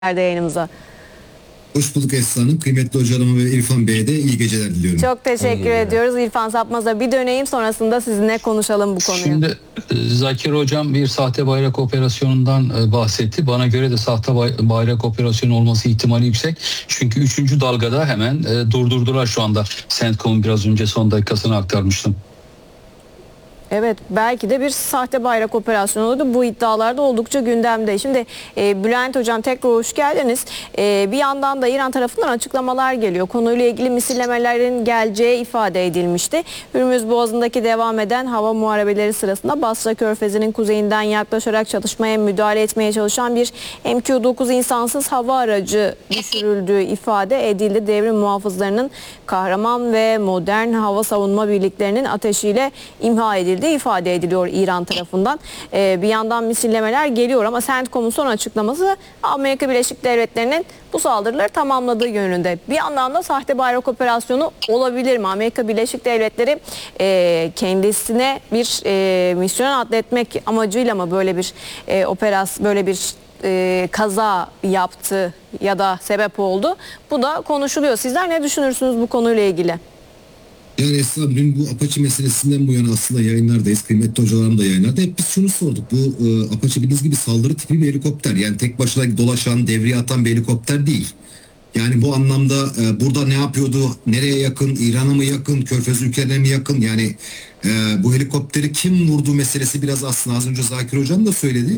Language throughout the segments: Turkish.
yayınımıza. Hoş bulduk Esra Hanım. Kıymetli hocalarıma ve İrfan Bey'e de iyi geceler diliyorum. Çok teşekkür ediyoruz. İrfan Sapmaz'a bir döneyim, sonrasında sizinle konuşalım bu konuyu. Şimdi Zakir Hocam bir sahte bayrak operasyonundan bahsetti. Bana göre de sahte bayrak operasyonu olması ihtimali yüksek. Çünkü 3. dalgada hemen durdurdular şu anda. CENTCOM'un biraz önce son dakikasını aktarmıştım. Evet, belki de bir sahte bayrak operasyonu oldu. Bu iddialar da oldukça gündemde. Şimdi Bülent Hocam tekrar hoş geldiniz. Bir yandan da İran tarafından açıklamalar geliyor. Konuyla ilgili misillemelerin geleceği ifade edilmişti. Hürmüz Boğazı'ndaki devam eden hava muharebeleri sırasında Basra Körfezi'nin kuzeyinden yaklaşarak çatışmaya müdahale etmeye çalışan bir MQ-9 insansız hava aracı düşürüldüğü ifade edildi. Devrim muhafızlarının kahraman ve modern hava savunma birliklerinin ateşiyle imha edildi ifade ediliyor İran tarafından. Bir yandan misillemeler geliyor ama CENTCOM'un son açıklaması Amerika Birleşik Devletleri'nin bu saldırıları tamamladığı yönünde. Bir yandan da sahte bayrak operasyonu olabilir mi? Amerika Birleşik Devletleri kendisine bir misyon atletmek amacıyla mı böyle bir kaza yaptı ya da sebep oldu? Bu da konuşuluyor. Sizler ne düşünürsünüz bu konuyla ilgili? Yani Esra dün bu Apache meselesinden bu yana aslında yayınlardayız. Kıymetli hocalarım da yayınlarda. Hep biz şunu sorduk. Bu Apache bildiğiniz gibi saldırı tipi bir helikopter. Yani tek başına dolaşan, devriye atan bir helikopter değil. Yani bu anlamda burada ne yapıyordu? Nereye yakın? İran'a mı yakın? Körfez ülkelerine mi yakın? Yani bu helikopteri kim vurdu meselesi biraz aslında az önce Zakir Hocam da söyledi.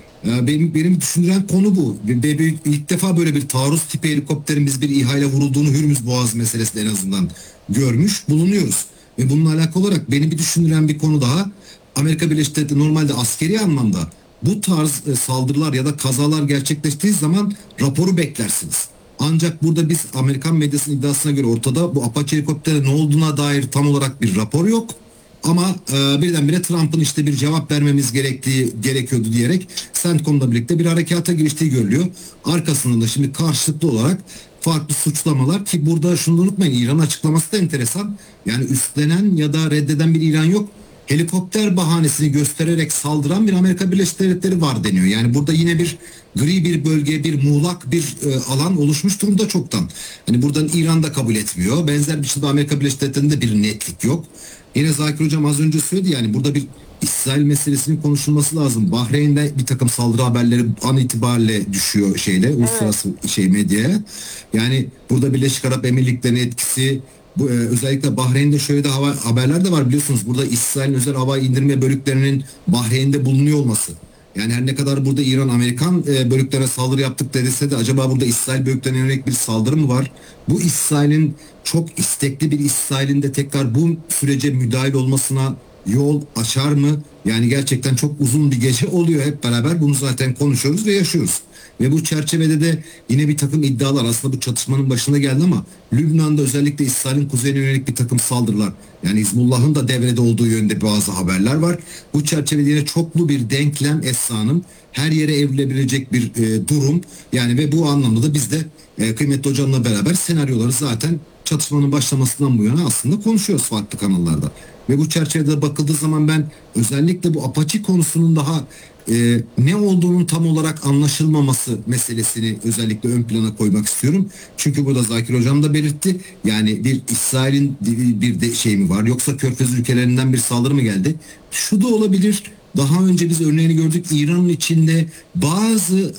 Benim düşündüren konu bu. İlk defa böyle bir taarruz tipi helikopterin biz bir İHA ile vurulduğunu Hürmüz Boğazı meselesinde en azından görmüş bulunuyoruz. Ve bununla alakalı olarak beni bir düşündüren bir konu daha. Amerika Birleşik Devletleri normalde askeri anlamda bu tarz saldırılar ya da kazalar gerçekleştiği zaman raporu beklersiniz. Ancak burada biz Amerikan medyasının iddiasına göre ortada bu Apache helikoptere ne olduğuna dair tam olarak bir rapor yok. Ama birdenbire Trump'ın işte bir cevap vermemiz gerekiyordu diyerek CENTCOM'la birlikte bir harekata giriştiği görülüyor. Arkasından da şimdi karşılıklı olarak farklı suçlamalar ki burada şunu unutmayın, İran açıklaması da enteresan. Yani üstlenen ya da reddeden bir İran yok. Helikopter bahanesini göstererek saldıran bir Amerika Birleşik Devletleri var deniyor. Yani burada yine bir gri bir bölge, bir muğlak bir alan oluşmuş durumda çoktan. Hani buradan İran da kabul etmiyor. Benzer bir şekilde Amerika Birleşik Devletleri'nde bir netlik yok. Yine Zakir Hocam az önce söyledi, yani burada bir İsrail meselesinin konuşulması lazım. Bahreyn'de bir takım saldırı haberleri an itibariyle düşüyor uluslararası medyaya. Yani burada Birleşik Arap Emirlikleri'nin etkisi, bu özellikle Bahreyn'de şöyle de haberler de var biliyorsunuz. Burada İsrail'in özel hava indirme bölüklerinin Bahreyn'de bulunuyor olması. Yani her ne kadar burada İran Amerikan bölüklerine saldırı yaptık dediyse de acaba burada İsrail bölüklerine yönelik bir saldırı mı var? Bu İsrail'in çok istekli bir İsrail'in de tekrar bu sürece müdahil olmasına yol açar mı? Yani gerçekten çok uzun bir gece oluyor, hep beraber bunu zaten konuşuyoruz ve yaşıyoruz. Ve bu çerçevede de yine bir takım iddialar aslında bu çatışmanın başında geldi ama Lübnan'da özellikle İsrail'in kuzeyine yönelik bir takım saldırılar, yani Hizbullah'ın da devrede olduğu yönde bazı haberler var. Bu çerçevede yine çoklu bir denklem Esra Hanım, her yere evrilebilecek bir durum yani ve bu anlamda da biz de kıymetli hocamla beraber senaryoları zaten çatışmanın başlamasından bu yana aslında konuşuyoruz farklı kanallarda. Ve bu çerçevede bakıldığı zaman ben özellikle bu Apache konusunun daha ne olduğunun tam olarak anlaşılmaması meselesini özellikle ön plana koymak istiyorum. Çünkü burada Zakir Hocam da belirtti. Yani bir İsrail'in bir de şey mi var, yoksa Körfez ülkelerinden bir saldırı mı geldi? Şu da olabilir. Daha önce biz örneğini gördük. İran'ın içinde bazı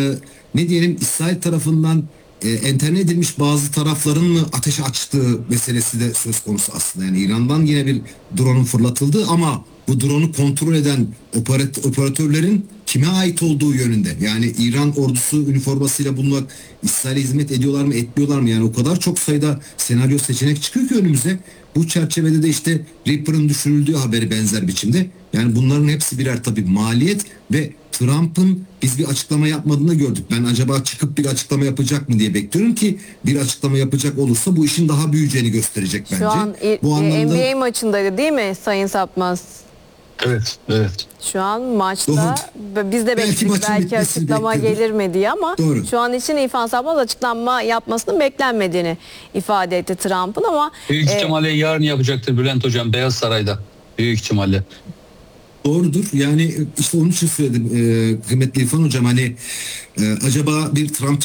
ne diyelim İsrail tarafından enterne edilmiş bazı tarafların mı ateş açtığı meselesi de söz konusu aslında. Yani İran'dan yine bir drone'un fırlatıldığı ama bu drone'u kontrol eden operatörlerin kime ait olduğu yönünde. Yani İran ordusu üniformasıyla bunlar İsrail'e hizmet ediyorlar mı, etmiyorlar mı? Yani o kadar çok sayıda senaryo seçenek çıkıyor ki önümüze. Bu çerçevede de işte Reaper'ın düşürüldüğü haberi benzer biçimde. Yani bunların hepsi birer tabii maliyet ve Trump'ın biz bir açıklama yapmadığını gördük. Ben acaba çıkıp bir açıklama yapacak mı diye bekliyorum ki bir açıklama yapacak olursa bu işin daha büyüyeceğini gösterecek bence. Şu an bu anlamda NBA maçındaydı değil mi Sayın Sapmaz? Evet, evet. Şu an maçta biz de belki açıklama gelir mi diye ama doğru. Şu an için İrfan Sapmaz açıklama yapmasının beklenmediğini ifade etti Trump'ın ama Büyük ihtimalle yarın yapacaktır Bülent Hocam Beyaz Saray'da. Büyük ihtimalle. Doğrudur. Yani işte onun için söyledim kıymetli İrfan Hocam, hani acaba bir Trump